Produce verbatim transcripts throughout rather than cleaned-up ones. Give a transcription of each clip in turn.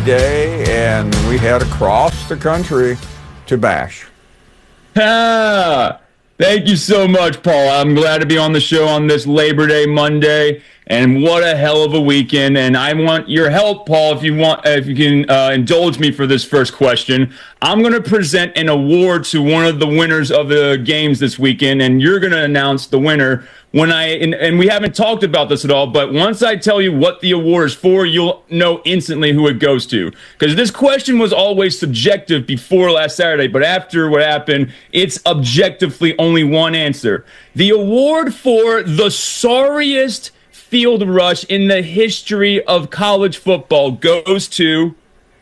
day, and we head across the country to Bash. Ah, thank you so much, Paul. I'm glad to be on the show on this Labor Day Monday, and what a hell of a weekend. And I want your help, Paul, if you want, if you can uh, indulge me for this first question. I'm going to present an award to one of the winners of the games this weekend, and you're going to announce the winner. When I and, and we haven't talked about this at all, but once I tell you what the award is for, you'll know instantly who it goes to. Because this question was always subjective before last Saturday, but after what happened, it's objectively only one answer. The award for the sorriest field rush in the history of college football goes to...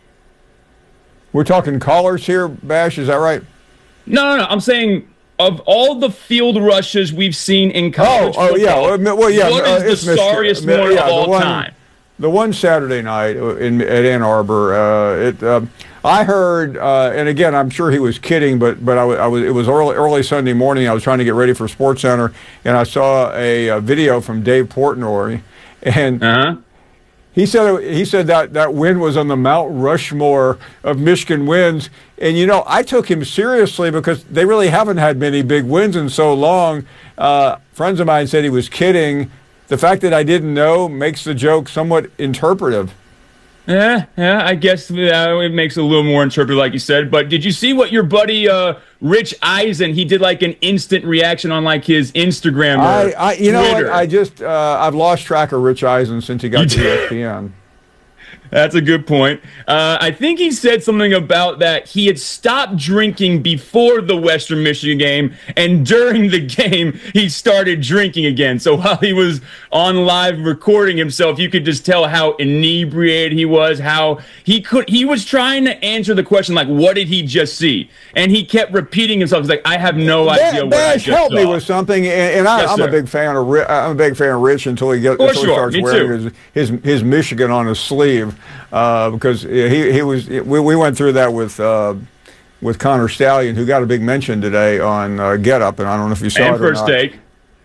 We're talking callers here, Bash, is that right? No, no, no, I'm saying... Of all the field rushes we've seen in college oh, oh, football, yeah. Well, yeah, what uh, is the sorriest one yeah, of all one, time? The one Saturday night in at Ann Arbor, uh, it, uh, I heard, uh, and again, I'm sure he was kidding, but but I, I was it was early early Sunday morning. I was trying to get ready for SportsCenter, and I saw a, a video from Dave Portnoy, and. Uh-huh. He said he said that that win was on the Mount Rushmore of Michigan wins. And, you know, I took him seriously because they really haven't had many big wins in so long. Uh, friends of mine said he was kidding. The fact that I didn't know makes the joke somewhat interpretive. Yeah, yeah, I guess uh, it makes it a little more interpretive, like you said. But did you see what your buddy uh, Rich Eisen, he did like an instant reaction on like his Instagram or I, I You Twitter. know what, I just, uh, I've lost track of Rich Eisen since he got you to E S P N. That's a good point. Uh, I think he said something about that he had stopped drinking before the Western Michigan game, and during the game, he started drinking again. So while he was on live recording himself, you could just tell how inebriated he was, how he could, he was trying to answer the question, like, what did he just see? And he kept repeating himself. He's like, I have no idea what I just help saw. me with something, and, and I, Yes, I'm sir. a big fan of Rich, I'm a big fan of Rich until he gets until he starts Me wearing his, his his Michigan on his sleeve. Uh, because he he was we, we went through that with uh, with Connor Stallion, who got a big mention today on uh, Get Up, and I don't know if you saw and it or first not. take.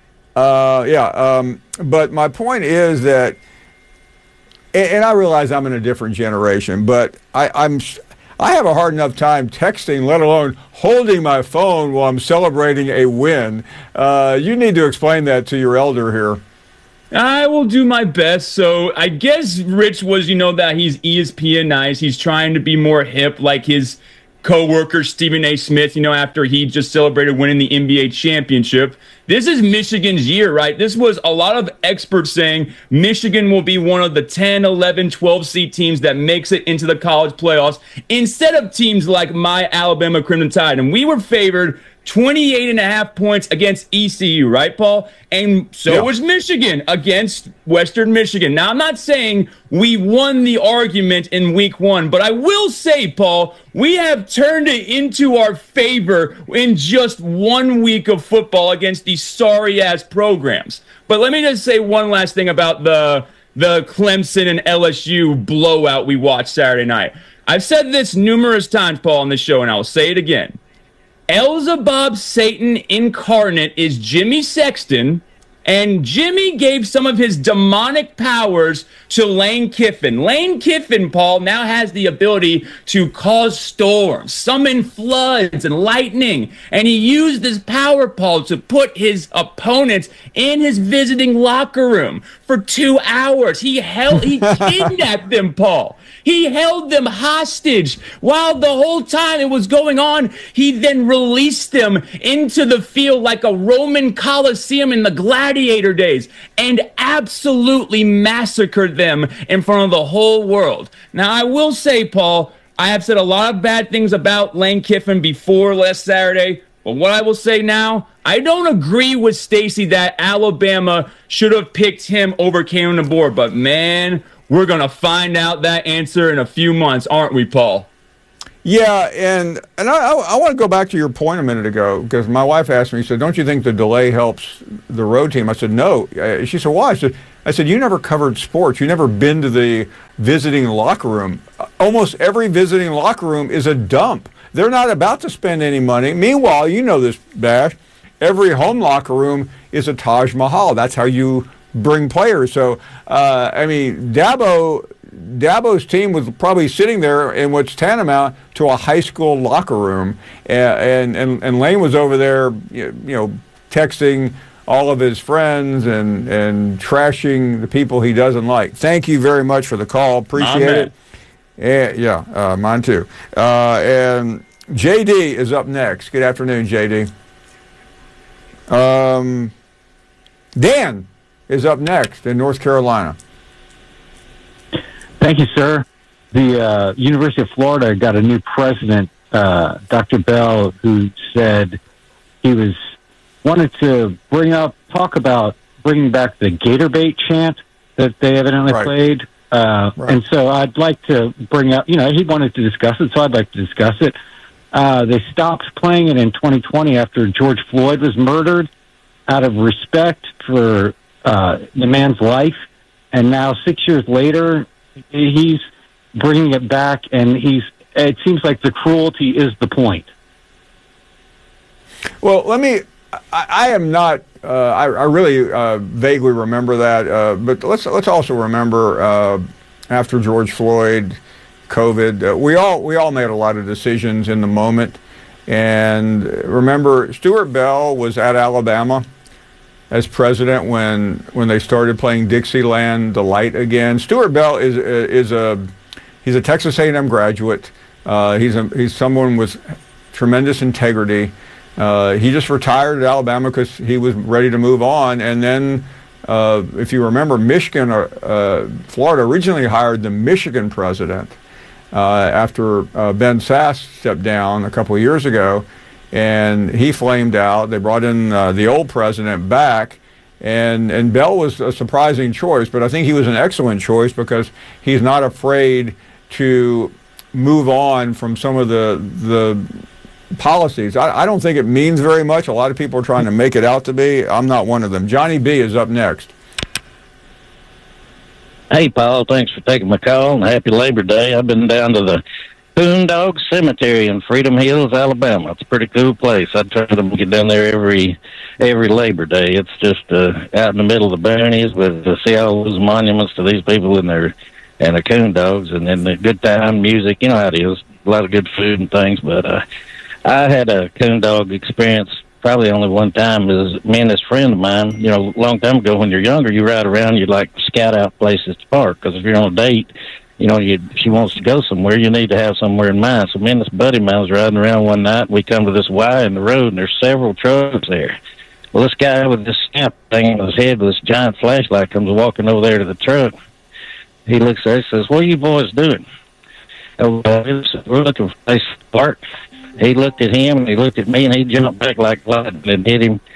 Uh, yeah, um, but my point is that, and, and I realize I'm in a different generation, but I, I'm I have a hard enough time texting, let alone holding my phone while I'm celebrating a win. Uh, you need to explain that to your elder here. I will do my best. So I guess Rich was, you know, that he's E S P N-ized. He's trying to be more hip like his co-worker Stephen A. Smith, you know, after he just celebrated winning the N B A championship. This is Michigan's year, right? This was a lot of experts saying Michigan will be one of the ten, eleven, twelve seed teams that makes it into the college playoffs instead of teams like my Alabama Crimson Tide. And we were favored twenty-eight and a half points against E C U, right, Paul? And so yeah. was Michigan against Western Michigan. Now, I'm not saying we won the argument in week one, but I will say, Paul, we have turned it into our favor in just one week of football against these sorry-ass programs. But let me just say one last thing about the, the Clemson and L S U blowout we watched Saturday night. I've said this numerous times, Paul, on this show, and I'll say it again. Elzebub Satan incarnate is Jimmy Sexton, and Jimmy gave some of his demonic powers to Lane Kiffin. Lane Kiffin, Paul, now has the ability to cause storms, summon floods and lightning, and he used this power, Paul, to put his opponents in his visiting locker room for two hours. He held, he kidnapped them, Paul. He held them hostage while the whole time it was going on. He then released them into the field like a Roman Colosseum in the gladiator days and absolutely massacred them in front of the whole world. Now, I will say, Paul, I have said a lot of bad things about Lane Kiffin before last Saturday. But what I will say now, I don't agree with Stacy that Alabama should have picked him over Kalen DeBoer. But, man, we're going to find out that answer in a few months, aren't we, Paul? Yeah, and and I, I want to go back to your point a minute ago, because my wife asked me, she said, don't you think the delay helps the road team? I said, no. Uh, She said, why? I said, I said, you never covered sports. You never been to the visiting locker room. Almost every visiting locker room is a dump. They're not about to spend any money. Meanwhile, you know this, Bash, every home locker room is a Taj Mahal. That's how you bring players. So, uh, I mean, Dabo Dabo's team was probably sitting there in what's tantamount to a high school locker room, and and, and Lane was over there, you know, texting all of his friends and, and trashing the people he doesn't like. Thank you very much for the call. Appreciate it. And, yeah, uh, mine too. Uh, and J D is up next. Good afternoon, J D. Um, Dan is up next in North Carolina. Thank you, sir. The uh, University of Florida got a new president, uh, Doctor Bell, who said he was wanted to bring up, talk about bringing back the Gator Bait chant that they evidently right. played. Uh, right. And so I'd like to bring up, you know, he wanted to discuss it, so I'd like to discuss it. Uh, they stopped playing it in twenty twenty after George Floyd was murdered out of respect for uh, the man's life. And now six years later, he's bringing it back, and he's, it seems like the cruelty is the point. Well, let me, I, I am not, uh, I, I really uh, vaguely remember that, uh, but let's let's also remember uh, after George Floyd, COVID, uh, we all we all made a lot of decisions in the moment, and remember Stuart Bell was at Alabama as president when when they started playing Dixieland Delight again. Stuart Bell is is a he's a Texas A and M graduate. Uh, he's a, he's someone with tremendous integrity. Uh, he just retired at Alabama because he was ready to move on. And then, uh, if you remember, Michigan, or, uh, Florida originally hired the Michigan president uh, after uh, Ben Sasse stepped down a couple of years ago, and he flamed out. They brought in uh, the old president back, and and Bell was a surprising choice, but I think he was an excellent choice because he's not afraid to move on from some of the the. policies. I, I don't think it means very much. A lot of people are trying to make it out to be. I'm not one of them. Johnny B is up next. Hey, Paul. Thanks for taking my call, and happy Labor Day. I've been down to the Boondog Cemetery in Freedom Hills, Alabama. It's a pretty cool place. I try to get down there every every Labor Day. It's just uh, out in the middle of the boonies, but to see all those monuments to these people in their and the coon dogs, and then the good time music. You know how it is. A lot of good food and things, but uh, I had a coon dog experience probably only one time. It was me and this friend of mine, you know, a long time ago when you're younger, you ride around, you like scout out places to park, because if you're on a date, you know, you, she wants to go somewhere, you need to have somewhere in mind. So me and this buddy of mine was riding around one night, and we come to this Y in the road, and there's several trucks there. Well, this guy with this snap thing on his head with this giant flashlight comes walking over there to the truck. He looks at us and says, "What are you boys doing?" Oh, uh, we're looking for a place to park. He looked at him, and he looked at me, and he jumped back like lightning and hit him.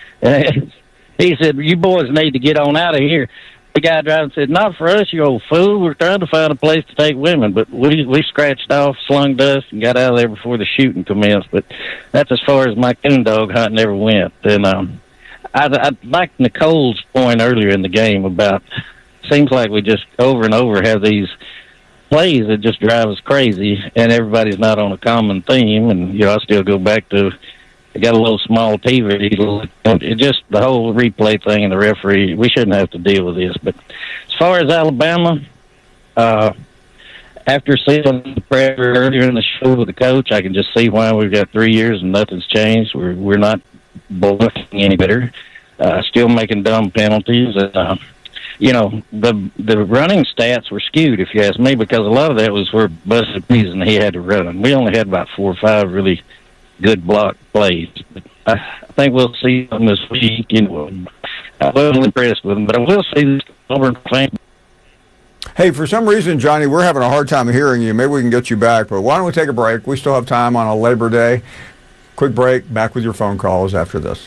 He said, "You boys need to get on out of here." The guy driving said, "Not for us, you old fool. We're trying to find a place to take women." But we we scratched off, slung dust, and got out of there before the shooting commenced. But that's as far as my coon dog hunting ever went. And um, I, I like Nicole's point earlier in the game about, seems like we just over and over have these plays that just drive us crazy, and everybody's not on a common theme. And, you know, I still go back to, I got a little small T V. It just, the whole replay thing and the referee, we shouldn't have to deal with this. But as far as Alabama, uh, after seeing the prayer earlier in the show with the coach, I can just see why we've got three years and nothing's changed. We're, we're not looking any better, uh, still making dumb penalties. And, uh, you know, the the running stats were skewed, if you ask me, because a lot of that was where busted peas and he had to run. We only had about four or five really good block plays. But I, I think we'll see them this week. You know, I wasn't impressed with them, but I will see this Auburn fan. Hey, for some reason, Johnny, we're having a hard time hearing you. Maybe we can get you back, but why don't we take a break? We still have time on a Labor Day. Quick break. Back with your phone calls after this.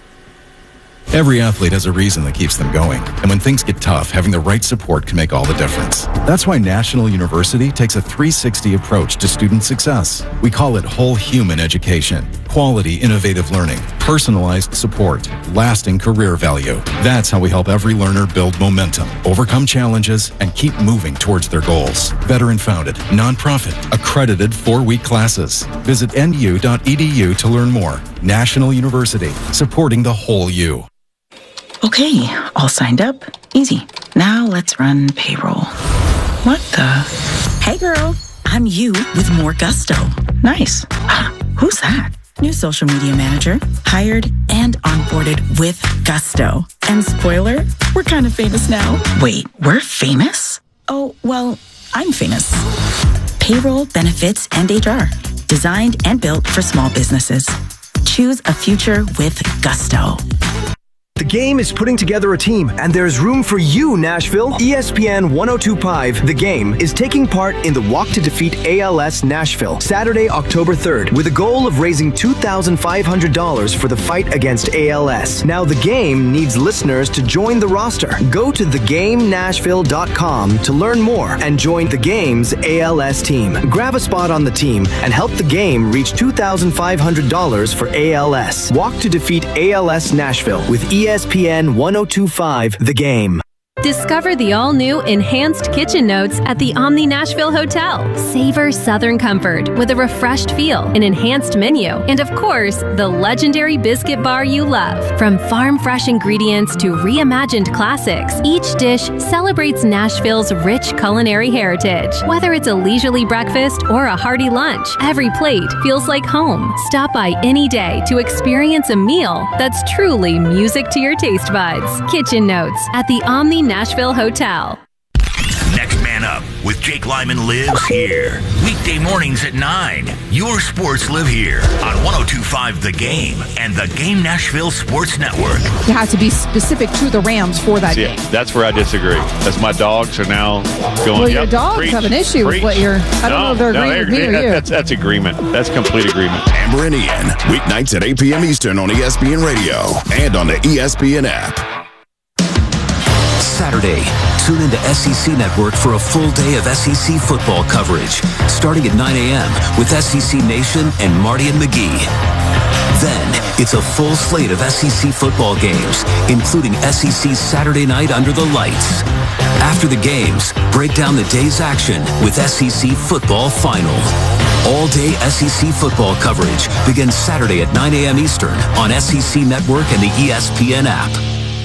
Every athlete has a reason that keeps them going. And when things get tough, having the right support can make all the difference. That's why National University takes a three sixty approach to student success. We call it whole human education. Quality, innovative learning, personalized support, lasting career value. That's how we help every learner build momentum, overcome challenges, and keep moving towards their goals. Veteran-founded, nonprofit, accredited four-week classes. Visit N U dot E D U to learn more. National University, supporting the whole you. Okay, all signed up. Easy. Now let's run payroll. What the? Hey, girl. I'm you with more gusto. Nice. Who's that? New social media manager. Hired and onboarded with gusto. And spoiler, we're kind of famous now. Wait, we're famous? Oh, well, I'm famous. Payroll, benefits, and H R. Designed and built for small businesses. Choose a future with gusto. The Game is putting together a team, and there's room for you, Nashville. E S P N one oh two point five, The Game, is taking part in the Walk to Defeat A L S Nashville, Saturday, October third, with a goal of raising two thousand five hundred dollars for the fight against A L S. Now, The Game needs listeners to join the roster. Go to the game nashville dot com to learn more and join The Game's A L S team. Grab a spot on the team and help The Game reach two thousand five hundred dollars for A L S. Walk to Defeat A L S Nashville with E S P N one oh two point five, The Game. Discover the all-new Enhanced Kitchen Notes at the Omni Nashville Hotel. Savor Southern comfort with a refreshed feel, an enhanced menu, and of course, the legendary biscuit bar you love. From farm-fresh ingredients to reimagined classics, each dish celebrates Nashville's rich culinary heritage. Whether it's a leisurely breakfast or a hearty lunch, every plate feels like home. Stop by any day to experience a meal that's truly music to your taste buds. Kitchen Notes at the Omni Nashville Hotel. Next Man Up with Jake Lyman lives here. Weekday mornings at nine. Your sports live here on one oh two point five The Game and the Game Nashville Sports Network. You have to be specific to the Rams for that yeah, game. That's where I disagree. That's my dogs are now going. Well, yep, your dogs preach, have an issue preach. with what you're. I don't no, know if they're no, agreeing with me or that, you. That's, that's agreement. That's complete agreement. Amber and Ian, weeknights at eight p.m. Eastern on E S P N Radio and on the E S P N app. Saturday, tune into S E C Network for a full day of S E C football coverage, starting at nine a.m. with S E C Nation and Marty and McGee. Then, it's a full slate of S E C football games, including S E C's Saturday Night Under the Lights. After the games, break down the day's action with S E C Football Final. All-day S E C football coverage begins Saturday at nine a.m. Eastern on S E C Network and the E S P N app.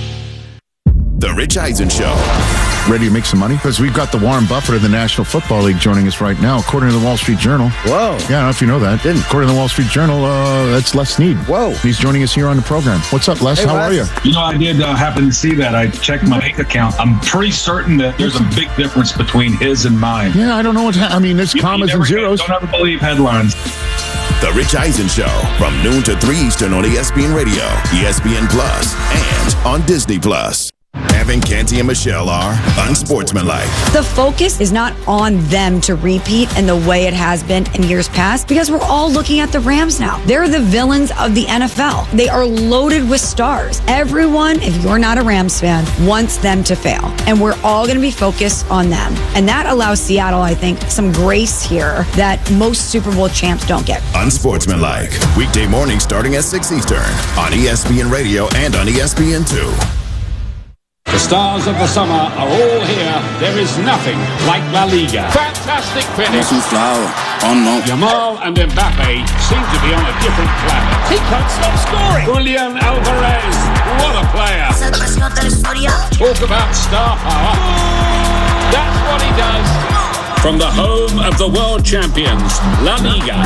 The Rich Eisen Show. Ready to make some money? Because we've got the Warren Buffett of the National Football League joining us right now, according to the Wall Street Journal. Whoa. Yeah, I don't know if you know that. Didn't. According to the Wall Street Journal, uh, that's Les Snead. Whoa. He's joining us here on the program. What's up, Les? Hey, How Les. are you? You know, I did uh, happen to see that. I checked my bank account. I'm pretty certain that there's a big difference between his and mine. Yeah, I don't know what's happening. I mean, there's You- commas you never and zeros. Get, don't ever believe headlines. The Rich Eisen Show from noon to three Eastern on E S P N Radio, E S P N Plus, and on Disney Plus. Evan, Canty, and Michelle are unsportsmanlike. The focus is not on them to repeat in the way it has been in years past because we're all looking at the Rams now. They're the villains of the N F L. They are loaded with stars. Everyone, if you're not a Rams fan, wants them to fail. And we're all going to be focused on them. And that allows Seattle, I think, some grace here that most Super Bowl champs don't get. Unsportsmanlike. Weekday mornings starting at six Eastern on E S P N Radio and on E S P N two. The stars of the summer are all here. There is nothing like La Liga. Fantastic finish. Yamal and Mbappe seem to be on a different planet. He can't stop scoring. Julian Alvarez, what a player. Talk about star power. That's what he does. From the home of the world champions, La Liga.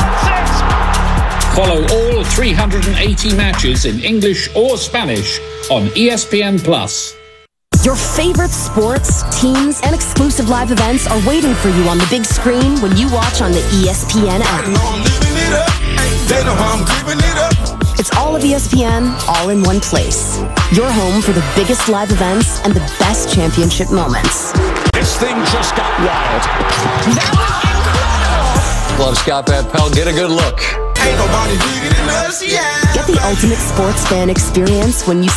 Follow all three hundred eighty matches in English or Spanish on E S P N Plus. Your favorite sports, teams, and exclusive live events are waiting for you on the big screen when you watch on the E S P N app. It's all of E S P N, all in one place. Your home for the biggest live events and the best championship moments. This thing just got wild. Love Scott Van Pelt. Get a good look. Get the ultimate sports fan experience when you